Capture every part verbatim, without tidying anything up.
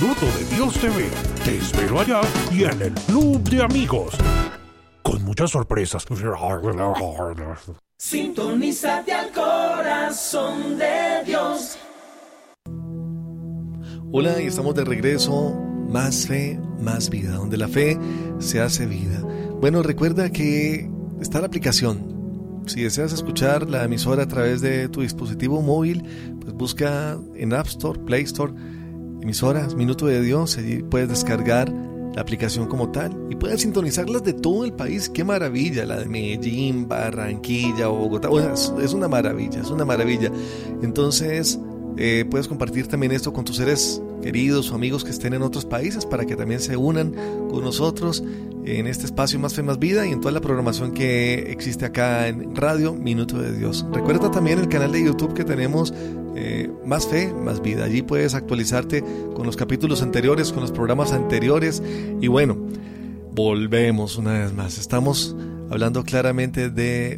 Minuto de Dios T V. Te espero allá y en el Club de Amigos. Con muchas sorpresas. Sintonízate al corazón de Dios. Hola, y estamos de regreso. Más fe, más vida, donde la fe se hace vida. Bueno, recuerda que está la aplicación. Si deseas escuchar la emisora a través de tu dispositivo móvil, pues busca en App Store, Play Store, emisoras Minuto de Dios. Allí puedes descargar la aplicación como tal y puedes sintonizarlas de todo el país. ¡Qué maravilla! La de Medellín, Barranquilla, Bogotá. Bueno, es, es una maravilla, es una maravilla. Entonces, eh, puedes compartir también esto con tus seres queridos o amigos que estén en otros países para que también se unan con nosotros en este espacio Más Fe, Más Vida y en toda la programación que existe acá en Radio Minuto de Dios. Recuerda también el canal de YouTube que tenemos, eh, Más Fe, Más Vida. Allí puedes actualizarte con los capítulos anteriores, con los programas anteriores. Y bueno, volvemos una vez más. Estamos hablando claramente de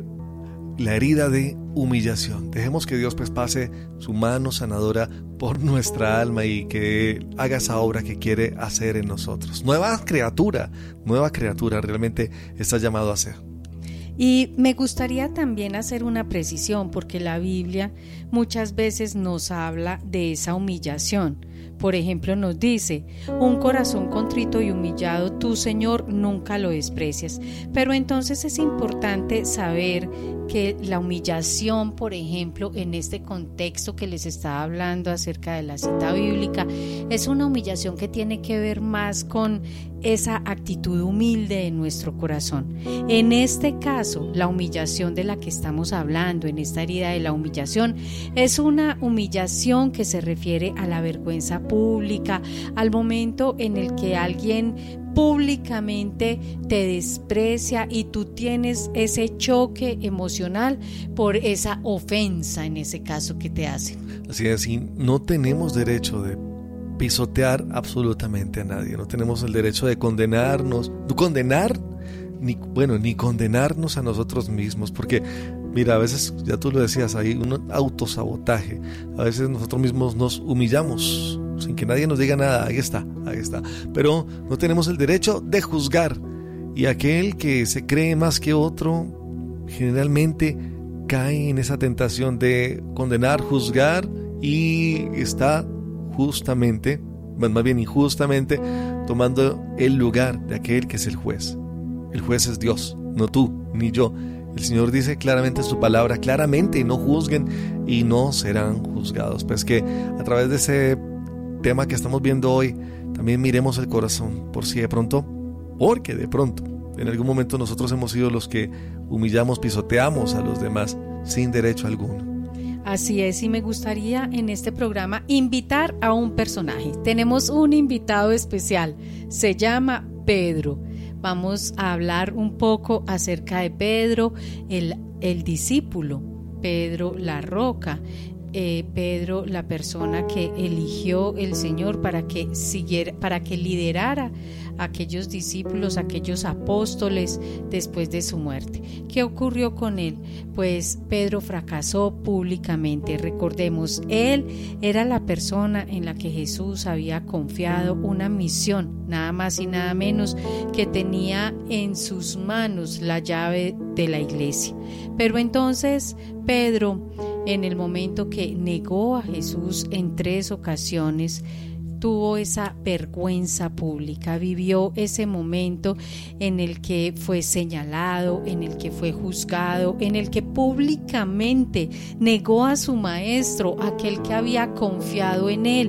la herida de humillación. Dejemos que Dios pues pase su mano sanadora por nuestra alma y que haga esa obra que quiere hacer en nosotros. Nueva criatura, nueva criatura realmente está llamado a ser. Y me gustaría también hacer una precisión, porque la Biblia muchas veces nos habla de esa humillación. Por ejemplo, nos dice: un corazón contrito y humillado, tú, Señor, nunca lo desprecias. Pero entonces es importante saber que la humillación, por ejemplo, en este contexto que les estaba hablando acerca de la cita bíblica, es una humillación que tiene que ver más con esa actitud humilde de nuestro corazón. En este caso, la humillación de la que estamos hablando, en esta herida de la humillación, es una humillación que se refiere a la vergüenza pública, al momento en el que alguien públicamente te desprecia y tú tienes ese choque emocional por esa ofensa, en ese caso, que te hacen. Así es, y no tenemos derecho de pisotear absolutamente a nadie, no tenemos el derecho de condenarnos, no condenar, ni, bueno, ni condenarnos a nosotros mismos, porque mira, a veces, ya tú lo decías, hay un autosabotaje, a veces nosotros mismos nos humillamos sin que nadie nos diga nada. Ahí está, ahí está, pero no tenemos el derecho de juzgar, y aquel que se cree más que otro generalmente cae en esa tentación de condenar, juzgar, y está justamente, más bien injustamente, tomando el lugar de aquel que es el juez. El juez es Dios, no tú ni yo. El Señor dice claramente en su palabra, claramente: no juzguen y no serán juzgados. Pues que a través de ese tema que estamos viendo hoy, también miremos el corazón, por si de pronto, porque de pronto, en algún momento nosotros hemos sido los que humillamos, pisoteamos a los demás sin derecho alguno. Así es, y me gustaría en este programa invitar a un personaje. Tenemos un invitado especial, se llama Pedro. Vamos a hablar un poco acerca de Pedro, el, el discípulo, Pedro la roca, eh, Pedro la persona que eligió el Señor para que siguiera, para que liderara a aquellos discípulos, a aquellos apóstoles después de su muerte. ¿Qué ocurrió con él? Pues Pedro fracasó públicamente. Recordemos, él era la persona en la que Jesús había confiado una misión, nada más y nada menos, que tenía en sus manos la llave de la iglesia. Pero entonces Pedro, en el momento que negó a Jesús en tres ocasiones, tuvo esa vergüenza pública, vivió ese momento en el que fue señalado, en el que fue juzgado, en el que públicamente negó a su maestro, aquel que había confiado en él,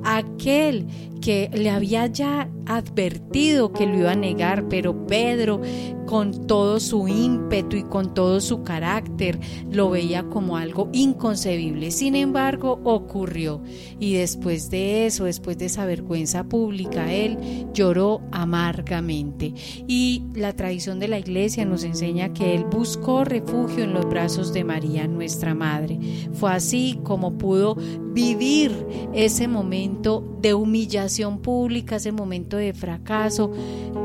aquel que le había ya advertido que lo iba a negar, pero Pedro, con todo su ímpetu y con todo su carácter, lo veía como algo inconcebible. Sin embargo, ocurrió, y después de eso, después de esa vergüenza pública, él lloró amargamente. Y la tradición de la iglesia nos enseña que él buscó refugio en los brazos de María, nuestra madre. Fue así como pudo vivir ese momento de humillación pública, ese momento de fracaso,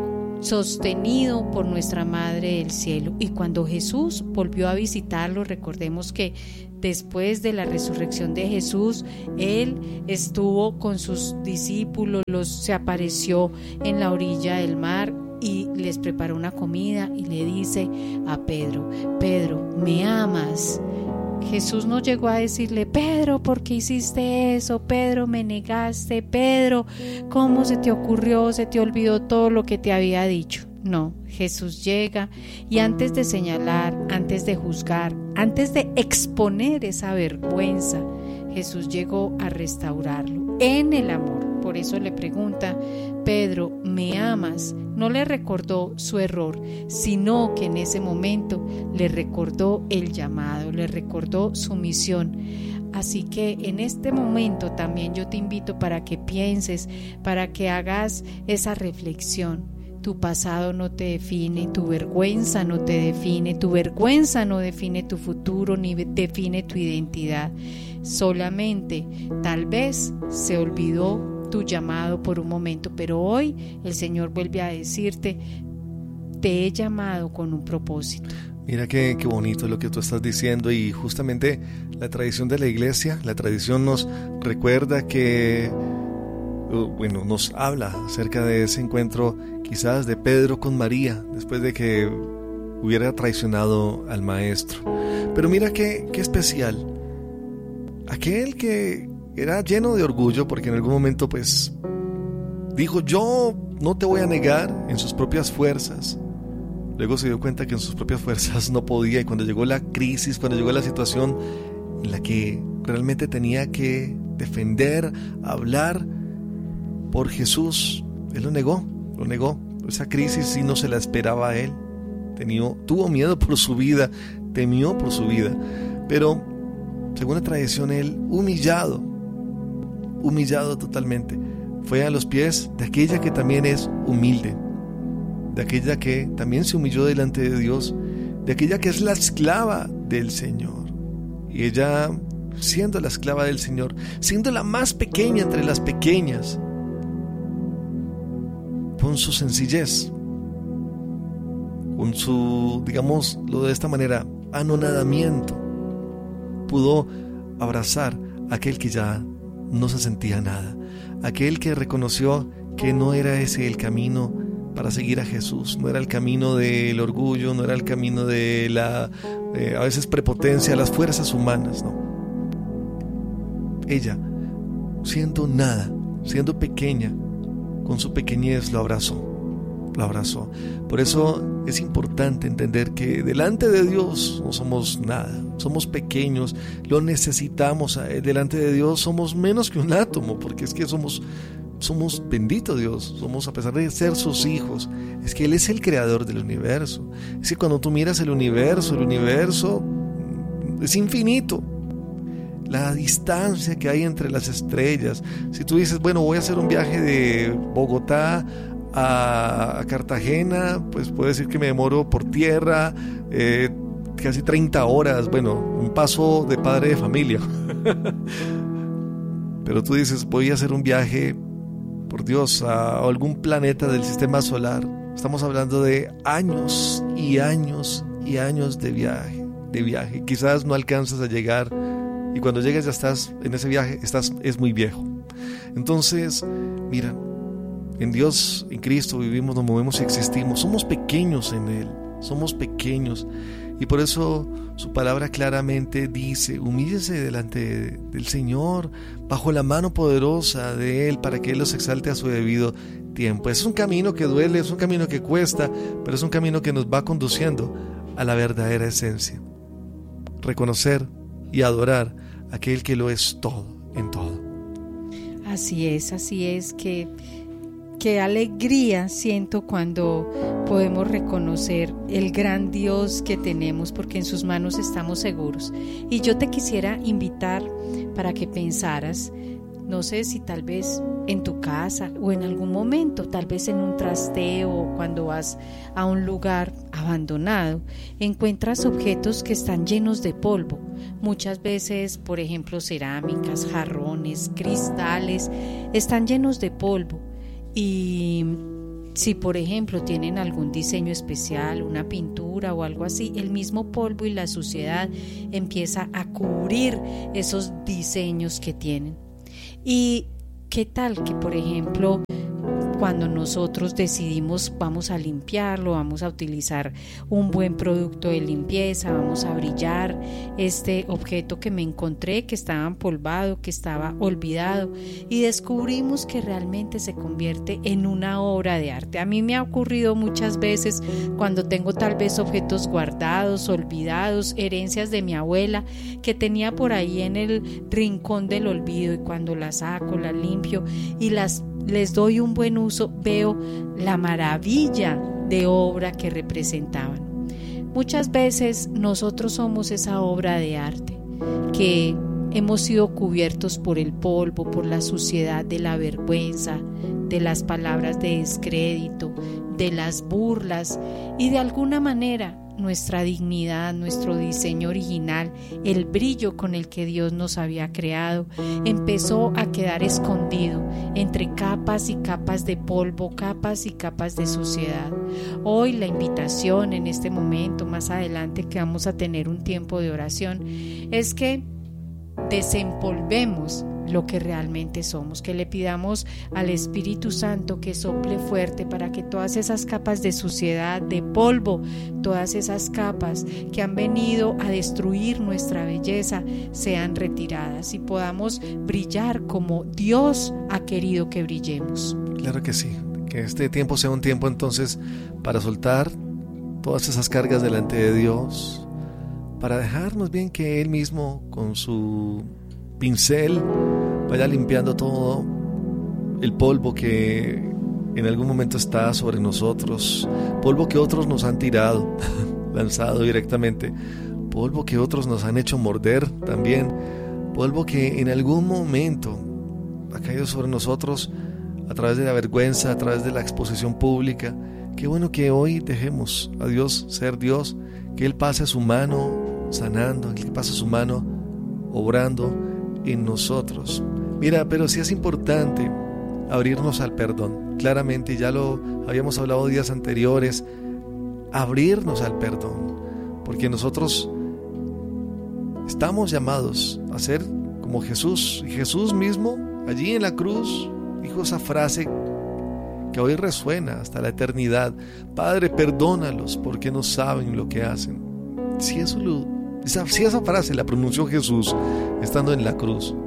sostenido por nuestra Madre del Cielo. Y cuando Jesús volvió a visitarlo, recordemos que después de la resurrección de Jesús, Él estuvo con sus discípulos, los, se apareció en la orilla del mar y les preparó una comida y le dice a Pedro: Pedro, ¿me amas? Jesús no llegó a decirle: Pedro, ¿por qué hiciste eso? Pedro, me negaste. Pedro, ¿cómo se te ocurrió? Se te olvidó todo lo que te había dicho. No, Jesús llega y antes de señalar, antes de juzgar, antes de exponer esa vergüenza, Jesús llegó a restaurarlo en el amor. Por eso le pregunta: Pedro, ¿me amas? No le recordó su error, sino que en ese momento le recordó el llamado, le recordó su misión. Así que en este momento también yo te invito para que pienses, para que hagas esa reflexión. Tu pasado no te define, tu vergüenza no te define, tu vergüenza no define tu futuro ni define tu identidad. Solamente, tal vez se olvidó tu llamado por un momento, pero hoy el Señor vuelve a decirte: te he llamado con un propósito. Mira qué, qué bonito lo que tú estás diciendo, y justamente la tradición de la iglesia, la tradición nos recuerda que, bueno, nos habla acerca de ese encuentro quizás de Pedro con María después de que hubiera traicionado al maestro. Pero mira qué, qué especial, aquel que era lleno de orgullo porque en algún momento pues dijo: yo no te voy a negar, en sus propias fuerzas. Luego se dio cuenta que en sus propias fuerzas no podía, y cuando llegó la crisis, cuando llegó la situación en la que realmente tenía que defender, hablar por Jesús, él lo negó, lo negó. Esa crisis sí no se la esperaba a él. Tenía, tuvo miedo por su vida, temió por su vida, pero según la tradición, él humillado, humillado totalmente, fue a los pies de aquella que también es humilde, de aquella que también se humilló delante de Dios, de aquella que es la esclava del Señor. Y ella, siendo la esclava del Señor, siendo la más pequeña entre las pequeñas, con su sencillez, con su, digámoslo de esta manera, anonadamiento, pudo abrazar a aquel que ya no se sentía nada, aquel que reconoció que no era ese el camino para seguir a Jesús, no era el camino del orgullo, no era el camino de la eh, a veces prepotencia, las fuerzas humanas, no. Ella, siendo nada, siendo pequeña, con su pequeñez lo abrazó, lo abrazó. Por eso es importante entender que delante de Dios no somos nada, somos pequeños, lo necesitamos a Él. Delante de Dios somos menos que un átomo, porque es que somos, somos bendito Dios, somos, a pesar de ser sus hijos, es que Él es el creador del universo. Es que cuando tú miras el universo, el universo es infinito. La distancia que hay entre las estrellas. Si tú dices, bueno, voy a hacer un viaje de Bogotá a, a Cartagena, pues puedo decir que me demoro por tierra eh, casi treinta horas. Bueno, un paso de padre de familia. Pero tú dices, voy a hacer un viaje, por Dios, a, a algún planeta del sistema solar. Estamos hablando de años y años y años de viaje, de viaje. Quizás no alcanzas a llegar, y cuando llegas ya estás en ese viaje, estás, es muy viejo. Entonces, mira, en Dios, en Cristo vivimos, nos movemos y existimos. Somos pequeños en Él, somos pequeños. Y por eso su palabra claramente dice: humíllese delante del Señor, bajo la mano poderosa de Él, para que Él los exalte a su debido tiempo. Es un camino que duele, es un camino que cuesta, pero es un camino que nos va conduciendo a la verdadera esencia. Reconocer y adorar a aquel que lo es todo, en todo. Así es, así es, que, qué alegría siento cuando podemos reconocer el gran Dios que tenemos, porque en sus manos estamos seguros. Y yo te quisiera invitar para que pensaras, no sé si tal vez en tu casa o en algún momento, tal vez en un trasteo o cuando vas a un lugar abandonado, encuentras objetos que están llenos de polvo. Muchas veces, por ejemplo, cerámicas, jarrones, cristales, están llenos de polvo. Y Si por ejemplo tienen algún diseño especial, una pintura o algo así, el mismo polvo y la suciedad empieza a cubrir esos diseños que tienen. ¿Y qué tal que por ejemplo cuando nosotros decidimos vamos a limpiarlo, vamos a utilizar un buen producto de limpieza, vamos a brillar este objeto que me encontré, que estaba empolvado, que estaba olvidado, y descubrimos que realmente se convierte en una obra de arte? A mí me ha ocurrido muchas veces cuando tengo tal vez objetos guardados, olvidados, herencias de mi abuela que tenía por ahí en el rincón del olvido, y cuando las saco, las limpio y las les doy un buen uso, veo la maravilla de obra que representaban. Muchas veces nosotros somos esa obra de arte que hemos sido cubiertos por el polvo, por la suciedad de la vergüenza, de las palabras de descrédito, de las burlas, y de alguna manera nuestra dignidad, nuestro diseño original, el brillo con el que Dios nos había creado, empezó a quedar escondido entre capas y capas de polvo, capas y capas de suciedad. Hoy la invitación en este momento, más adelante que vamos a tener un tiempo de oración, es que desempolvemos lo que realmente somos, que le pidamos al Espíritu Santo que sople fuerte para que todas esas capas de suciedad, de polvo, todas esas capas que han venido a destruir nuestra belleza sean retiradas y podamos brillar como Dios ha querido que brillemos. Claro que sí, que este tiempo sea un tiempo entonces para soltar todas esas cargas delante de Dios, para dejarnos bien que Él mismo con su pincel vaya limpiando todo el polvo que en algún momento está sobre nosotros, polvo que otros nos han tirado, lanzado directamente, polvo que otros nos han hecho morder también, polvo que en algún momento ha caído sobre nosotros a través de la vergüenza, a través de la exposición pública. Qué bueno que hoy dejemos a Dios ser Dios, que Él pase su mano sanando, que Él pase su mano obrando en nosotros. Mira, pero sí es importante abrirnos al perdón. Claramente, ya lo habíamos hablado días anteriores, abrirnos al perdón, porque nosotros estamos llamados a ser como Jesús. Y Jesús mismo, allí en la cruz, dijo esa frase que hoy resuena hasta la eternidad: Padre, perdónalos porque no saben lo que hacen. Si eso lo Esa, si esa frase la pronunció Jesús estando en la cruz,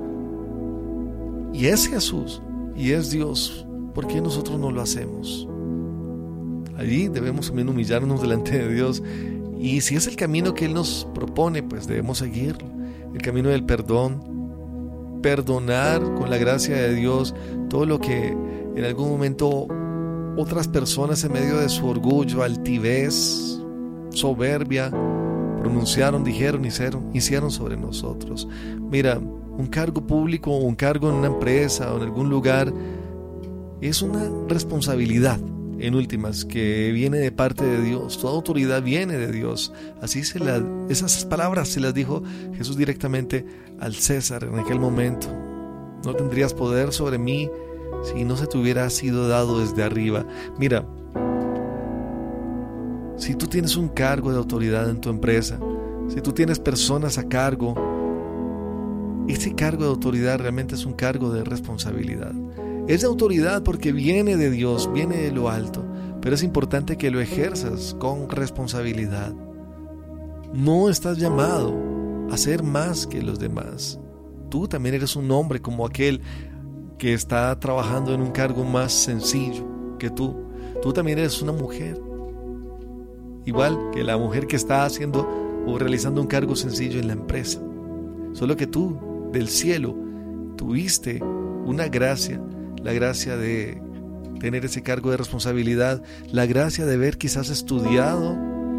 y es Jesús y es Dios, ¿por qué nosotros no lo hacemos? Allí debemos también humillarnos delante de Dios, y si es el camino que Él nos propone, pues debemos seguirlo, el camino del perdón, perdonar con la gracia de Dios todo lo que en algún momento otras personas en medio de su orgullo, altivez, soberbia, pronunciaron, dijeron, hicieron, hicieron sobre nosotros. Mira, un cargo público o un cargo en una empresa o en algún lugar es una responsabilidad, en últimas, que viene de parte de Dios. Toda autoridad viene de Dios. Así se la, esas palabras se las dijo Jesús directamente al César en aquel momento. No tendrías poder sobre mí si no se te hubiera sido dado desde arriba. Mira, si tú tienes un cargo de autoridad en tu empresa, si tú tienes personas a cargo, ese cargo de autoridad realmente es un cargo de responsabilidad. Es de autoridad porque viene de Dios, viene de lo alto, pero es importante que lo ejerzas con responsabilidad. No estás llamado a ser más que los demás. Tú también eres un hombre como aquel que está trabajando en un cargo más sencillo que tú. Tú también eres una mujer, igual que la mujer que está haciendo o realizando un cargo sencillo en la empresa. Solo que tú, del cielo, tuviste una gracia, la gracia de tener ese cargo de responsabilidad, la gracia de haber quizás estudiado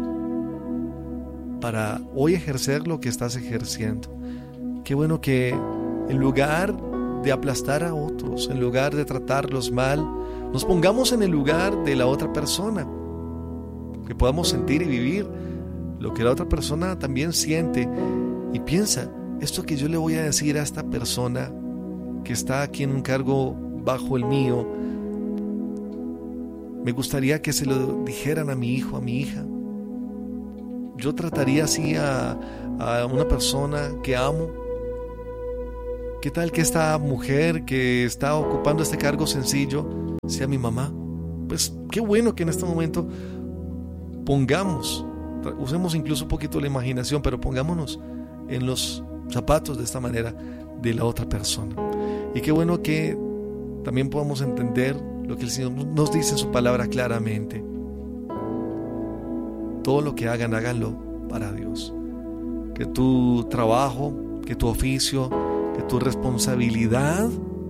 para hoy ejercer lo que estás ejerciendo. Qué bueno que en lugar de aplastar a otros, en lugar de tratarlos mal, nos pongamos en el lugar de la otra persona, que podamos sentir y vivir lo que la otra persona también siente, y piensa, esto que yo le voy a decir a esta persona que está aquí en un cargo bajo el mío, Me gustaría que se lo dijeran a mi hijo, a mi hija. Yo trataría así a, a una persona que amo. ¿Qué tal que esta mujer que está ocupando este cargo sencillo sea mi mamá? Pues qué bueno que en este momento pongamos, usemos incluso un poquito la imaginación, pero pongámonos en los zapatos de esta manera de la otra persona. Y qué bueno que también podamos entender lo que el Señor nos dice en su palabra claramente. Todo lo que hagan, háganlo para Dios. Que tu trabajo, que tu oficio, que tu responsabilidad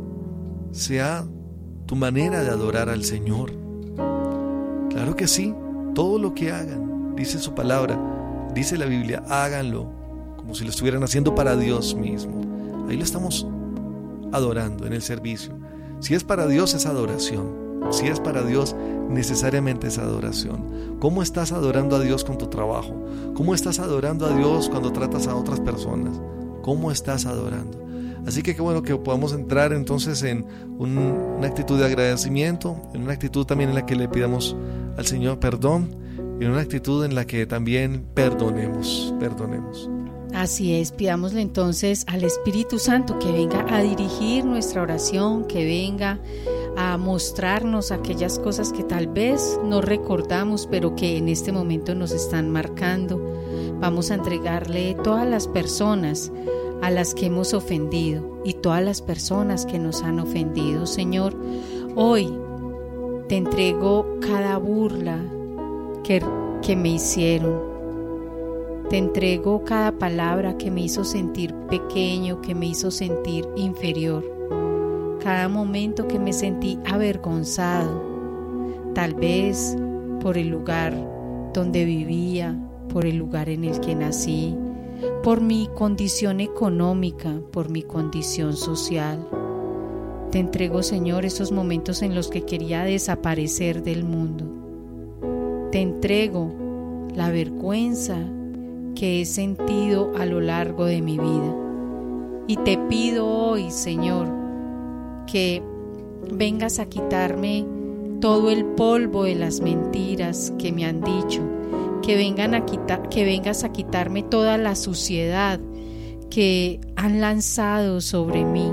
sea tu manera de adorar al Señor. Claro que sí, todo lo que hagan, dice su palabra, dice la Biblia, háganlo como si lo estuvieran haciendo para Dios mismo. Ahí lo estamos adorando en el servicio. Si es para Dios, es adoración. Si es para Dios, necesariamente es adoración. ¿Cómo estás adorando a Dios con tu trabajo? ¿Cómo estás adorando a Dios cuando tratas a otras personas? ¿Cómo estás adorando? Así que qué bueno que podamos entrar entonces en un, una actitud de agradecimiento, en una actitud también en la que le pidamos al Señor perdón, y en una actitud en la que también perdonemos, perdonemos. Así es, pidámosle entonces al Espíritu Santo que venga a dirigir nuestra oración, que venga a mostrarnos aquellas cosas que tal vez no recordamos, pero que en este momento nos están marcando. Vamos a entregarle todas las personas a las que hemos ofendido y todas las personas que nos han ofendido. Señor, hoy te entrego cada burla que, que me hicieron. Te entrego cada palabra que me hizo sentir pequeño, que me hizo sentir inferior. Cada momento que me sentí avergonzado, tal vez por el lugar donde vivía, por el lugar en el que nací, por mi condición económica, por mi condición social. Te entrego, Señor, esos momentos en los que quería desaparecer del mundo. Te entrego la vergüenza que he sentido a lo largo de mi vida. Y te pido hoy, Señor, que vengas a quitarme todo el polvo de las mentiras que me han dicho, que vengan a quitar, que vengas a quitarme toda la suciedad que han lanzado sobre mí.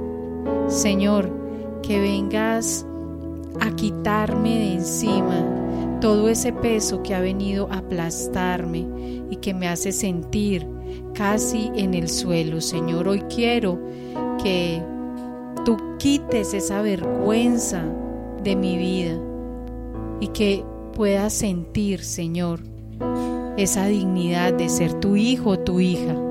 Señor, que vengas a quitarme de encima todo ese peso que ha venido a aplastarme y que me hace sentir casi en el suelo. Señor, hoy quiero que tú quites esa vergüenza de mi vida y que pueda sentir, Señor, esa dignidad de ser tu hijo o tu hija.